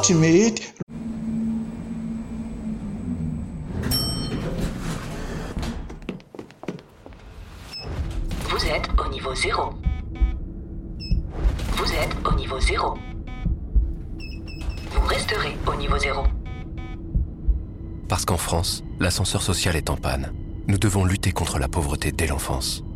ultimate. Vous êtes au niveau 0. Vous êtes au niveau 0. Vous resterez au niveau 0. Parce qu'en France, l'ascenseur social est en panne. Nous devons lutter contre la pauvreté dès l'enfance.